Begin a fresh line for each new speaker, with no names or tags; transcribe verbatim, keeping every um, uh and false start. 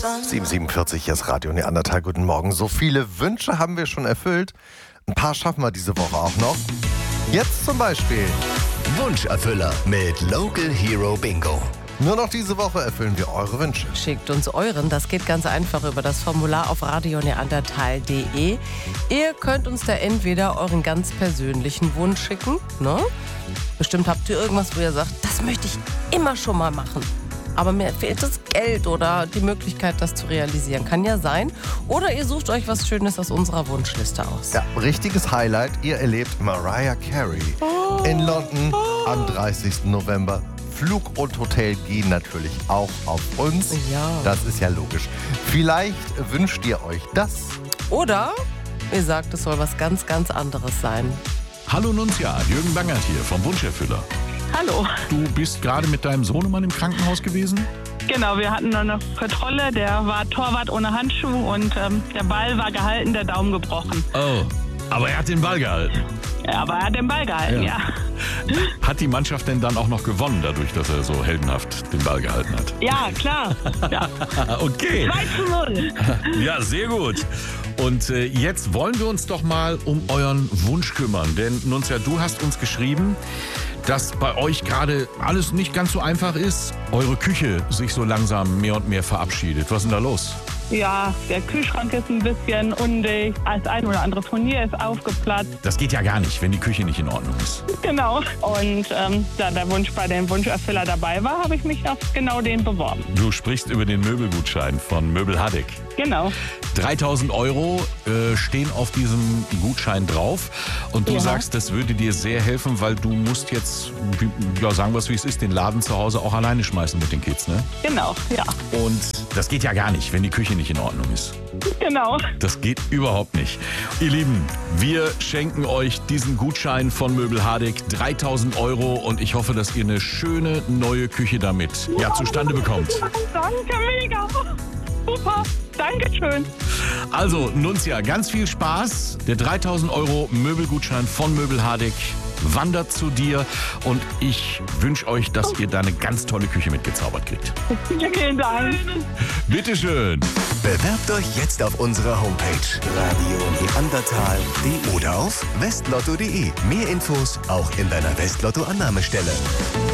sieben Uhr siebenundvierzig, hier ist Radio Neandertal. Guten Morgen. So viele Wünsche haben wir schon erfüllt. Ein paar schaffen wir diese Woche auch noch. Jetzt zum Beispiel
Wunscherfüller mit Local Hero Bingo.
Nur noch diese Woche erfüllen wir eure Wünsche.
Schickt uns euren, das geht ganz einfach über das Formular auf radioneandertal punkt de. Ihr könnt uns da entweder euren ganz persönlichen Wunsch schicken, ne? Bestimmt habt ihr irgendwas, wo ihr sagt, das möchte ich immer schon mal machen. Aber mir fehlt das Geld oder die Möglichkeit, das zu realisieren. Kann ja sein. Oder ihr sucht euch was Schönes aus unserer Wunschliste aus.
Ja, richtiges Highlight. Ihr erlebt Mariah Carey
oh.
in London oh. am dreißigsten November. Flug und Hotel gehen natürlich auch auf uns.
Ja.
Das ist ja logisch. Vielleicht wünscht ihr euch das.
Oder ihr sagt, es soll was ganz, ganz anderes sein.
Hallo Nunzia, Jürgen Bangert hier vom Wunscherfüller.
Hallo.
Du bist gerade mit deinem Sohnemann im Krankenhaus gewesen?
Genau, wir hatten eine Kontrolle, der war Torwart ohne Handschuh und ähm, der Ball war gehalten, der Daumen gebrochen.
Oh, aber er hat den Ball gehalten.
Ja, aber er hat den Ball gehalten, ja. ja.
Hat die Mannschaft denn dann auch noch gewonnen, dadurch, dass er so heldenhaft den Ball gehalten hat?
Ja, klar. Ja.
Okay.
zwei zu null.
Ja, sehr gut. Und äh, jetzt wollen wir uns doch mal um euren Wunsch kümmern. Denn Nunzia, du hast uns geschrieben, dass bei euch gerade alles nicht ganz so einfach ist, eure Küche sich so langsam mehr und mehr verabschiedet. Was ist denn da los?
Ja, der Kühlschrank ist ein bisschen undicht, das ein oder andere Furnier ist aufgeplatzt.
Das geht ja gar nicht, wenn die Küche nicht in Ordnung ist.
Genau. Und ähm, da der Wunsch bei dem Wunscherfüller dabei war, habe ich mich auf genau den beworben.
Du sprichst über den Möbelgutschein von Möbel Hadeck.
Genau.
dreitausend Euro äh, stehen auf diesem Gutschein drauf. Und du
Ja.
sagst, das würde dir sehr helfen, weil du musst jetzt, ja, sagen wir es wie es ist, den Laden zu Hause auch alleine schmeißen mit den Kids, ne?
Genau, ja.
Und das geht ja gar nicht, wenn die Küche nicht in Ordnung ist.
Genau.
Das geht überhaupt nicht. Ihr Lieben, wir schenken euch diesen Gutschein von Möbel Hadeck, dreitausend Euro. Und ich hoffe, dass ihr eine schöne neue Küche damit ja, zustande bekommt.
Danke, mega. Super. Dankeschön.
Also, Nunzia, ganz viel Spaß. Der dreitausend Euro Möbelgutschein von Möbel Hadeck wandert zu dir. Und ich wünsche euch, dass ihr da eine ganz tolle Küche mitgezaubert kriegt.
Vielen Dank.
Bitteschön.
Bewerbt euch jetzt auf unserer Homepage radio neandertal punkt de oder auf westlotto punkt de. Mehr Infos auch in deiner Westlotto-Annahmestelle.